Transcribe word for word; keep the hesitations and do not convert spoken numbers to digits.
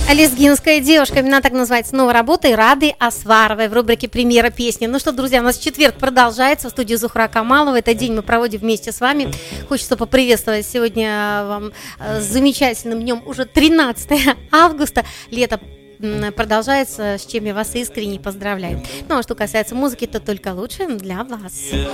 Лезгинская девушка, именно так называется новая работа, и Рады Асваровой в рубрике «Премьера песни». Ну что, друзья, у нас четверг продолжается в студии Зухра Камалова. Этот день мы проводим вместе с вами. Хочется поприветствовать сегодня вам с замечательным днем, уже тринадцатое августа. Лето продолжается, с чем я вас искренне поздравляю. Ну а что касается музыки, то только лучше для вас.